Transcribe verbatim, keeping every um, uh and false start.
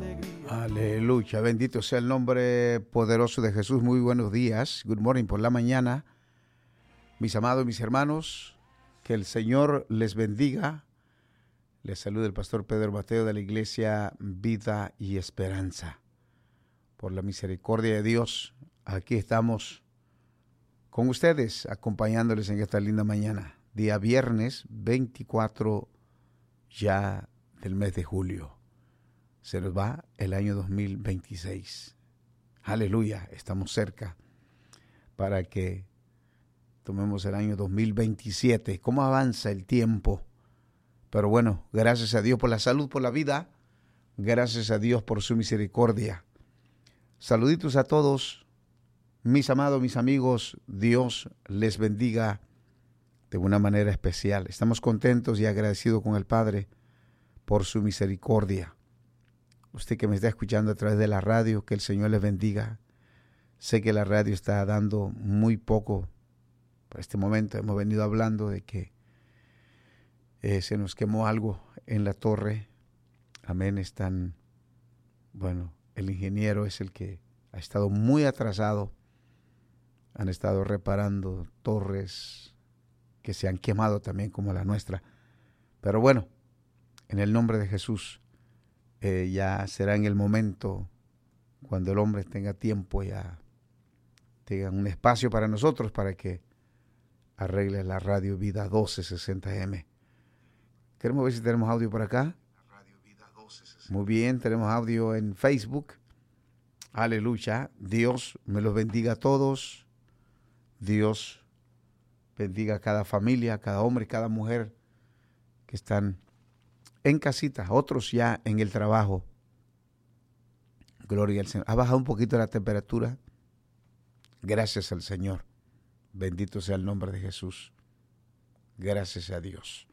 Aleluya, bendito sea el nombre poderoso de Jesús. Muy buenos días, good morning por la mañana. Mis amados, mis hermanos, que el Señor les bendiga. Les saluda el pastor Pedro Mateo de la iglesia Vida y Esperanza. Por la misericordia de Dios, aquí estamos con ustedes, acompañándoles en esta linda mañana. Día viernes veinticuatro ya del mes de julio. Se nos va el año dos mil veintiséis. Aleluya, estamos cerca para que tomemos el año dos mil veintisiete. ¿Cómo avanza el tiempo? Pero bueno, gracias a Dios por la salud, por la vida. Gracias a Dios por su misericordia. Saluditos a todos, mis amados, mis amigos. Dios les bendiga de una manera especial. Estamos contentos y agradecidos con el Padre por su misericordia. Usted que me está escuchando a través de la radio, que el Señor les bendiga. Sé que la radio está dando muy poco. Por este momento hemos venido hablando de que eh, se nos quemó algo en la torre. Amén. Están, bueno, el ingeniero es el que ha estado muy atrasado. Han estado reparando torres que se han quemado también como la nuestra. Pero bueno, en el nombre de Jesús, Eh, ya será en el momento cuando el hombre tenga tiempo, ya tenga un espacio para nosotros para que arregle la radio Vida doce sesenta eme. Queremos ver si tenemos audio por acá. Muy bien, tenemos audio en Facebook. Aleluya. Dios me los bendiga a todos. Dios bendiga a cada familia, a cada hombre, cada mujer que están en casita, otros ya en el trabajo. Gloria al Señor. Ha bajado un poquito la temperatura. Gracias al Señor. Bendito sea el nombre de Jesús. Gracias a Dios.